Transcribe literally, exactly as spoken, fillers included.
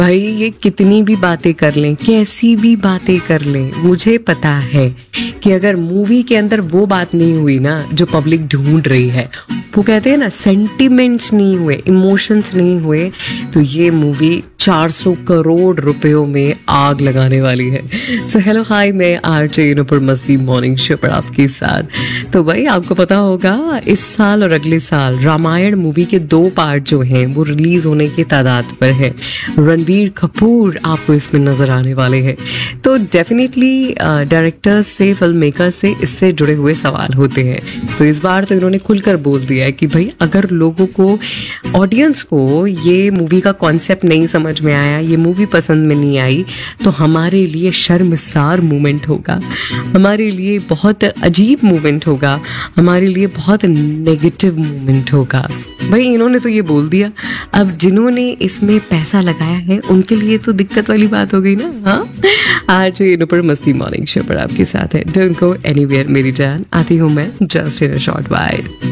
भाई ये कितनी भी बातें कर लें, कैसी भी बातें कर लें, मुझे पता है कि अगर मूवी के अंदर वो बात नहीं हुई ना जो पब्लिक ढूंढ रही है, वो कहते हैं ना सेंटिमेंट्स नहीं हुए, इमोशंस नहीं हुए, तो ये मूवी चार सौ करोड़ रुपयों में आग लगाने वाली है। सो हेलो हाय, मैं आरजे नुपुर मस्ती मॉर्निंग शो पर आपके साथ। तो भाई आपको पता होगा इस साल और अगले साल रामायण मूवी के दो पार्ट जो हैं वो रिलीज होने की तादाद पर है। रणबीर कपूर आपको इसमें नजर आने वाले हैं। तो डेफिनेटली डायरेक्टर्स से, फिल्म मेकर्स से इससे जुड़े हुए सवाल होते हैं। तो इस बार तो इन्होंने खुलकर बोल दिया है कि भाई अगर लोगों को, ऑडियंस को ये मूवी का कॉन्सेप्ट नहीं समझ में आया, ये मूवी पसंद में नहीं आई, तो हमारे लिए शर्मसार मोमेंट होगा, हमारे लिए बहुत अजीब मोमेंट होगा, हमारे लिए बहुत नेगेटिव मोमेंट होगा। भाई इन्होंने तो ये बोल दिया, अब जिन्होंने इसमें पैसा लगाया है उनके लिए तो दिक्कत वाली बात हो गई ना। हाँ, आज ये नुपुर मस्ती मॉर्निंग शो पर आपके साथ है। डोंट गो एनीवेयर मेरी जान, आती हूँ मैं just in a short while.